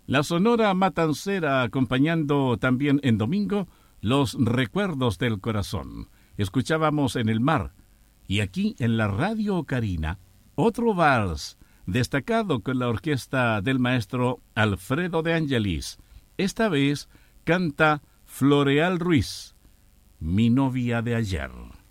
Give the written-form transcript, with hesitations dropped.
La Sonora Matancera acompañando también en domingo los recuerdos del corazón. Escuchábamos En el mar y aquí en la Radio Ocarina otro vals destacado con la orquesta del maestro Alfredo de Angelis. Esta vez canta Floreal Ruiz, Mi novia de ayer.